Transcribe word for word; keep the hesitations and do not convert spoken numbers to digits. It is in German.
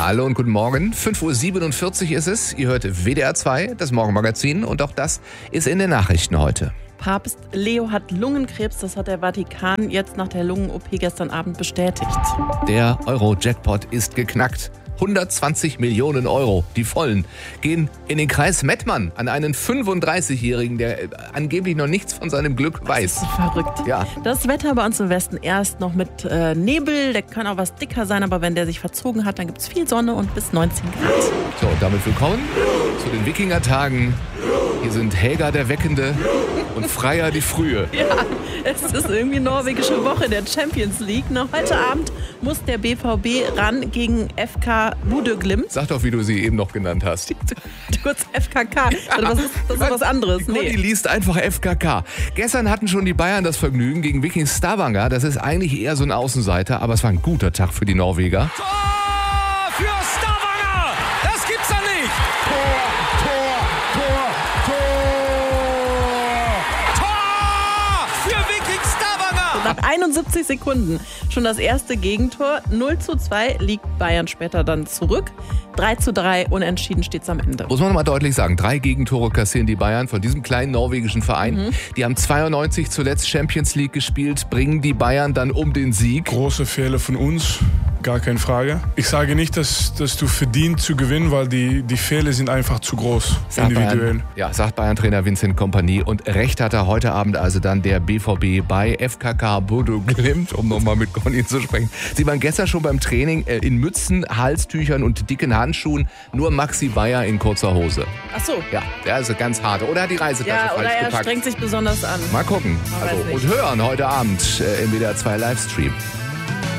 Hallo und guten Morgen. fünf Uhr siebenundvierzig ist es. Ihr hört W D R zwei, das Morgenmagazin. Und auch das ist in den Nachrichten heute. Papst Leo hat Lungenkrebs. Das hat der Vatikan jetzt nach der Lungen-O P gestern Abend bestätigt. Der Euro-Jackpot ist geknackt. hundertzwanzig Millionen Euro, die vollen, gehen in den Kreis Mettmann an einen fünfunddreißigjährigen, der angeblich noch nichts von seinem Glück weiß. Das ist verrückt. Ja. Das Wetter bei uns im Westen erst noch mit äh, Nebel. Der kann auch was dicker sein, aber wenn der sich verzogen hat, dann gibt es viel Sonne und bis neunzehn Grad. So, und damit willkommen zu den Wikinger-Tagen. Hier sind Helga der Weckende und Freya die Frühe. Ja, es ist irgendwie norwegische Woche der Champions League. Na, heute Abend muss der B V B ran gegen F K Bodø/Glimt. Sag doch, wie du sie eben noch genannt hast. Kurz F K K. Also was ist, das ist was anderes. Die Nee. liest einfach F K K. Gestern hatten schon die Bayern das Vergnügen gegen Viking Stavanger. Das ist eigentlich eher so ein Außenseiter, aber es war ein guter Tag für die Norweger. Tor für Stavanger! Das gibt's doch nicht! Tor, Tor, Tor, Tor! Tor für Viking Stavanger! Nach einundsiebzig Sekunden schon das erste Gegentor. null zu zwei liegt Bayern später dann zurück. drei zu drei unentschieden steht's am Ende. Muss man mal deutlich sagen, drei Gegentore kassieren die Bayern von diesem kleinen norwegischen Verein. Mhm. Die haben zweiundneunzig zuletzt Champions League gespielt, bringen die Bayern dann um den Sieg. Große Fehler von uns, gar keine Frage. Ich sage nicht, dass, dass du verdient zu gewinnen, weil die, die Fehler sind einfach zu groß, Sagt individuell. Bayern, ja, sagt Bayern-Trainer Vincent Kompany. Und recht hat er heute Abend also dann der B V B bei F K K Bodø/Glimt, um nochmal mit Conny zu sprechen. Sie waren gestern schon beim Training äh, in Mützen, Halstüchern und dicken Handschuhen. Nur Maxi Bayer in kurzer Hose. Ach so. Ja, der ist ganz hart. Oder hat die Reisetasche Ja, falsch oder er gepackt? strengt sich besonders an. Mal gucken. Man Also, weiß nicht. und hören heute Abend äh, im W D R zwei Livestream.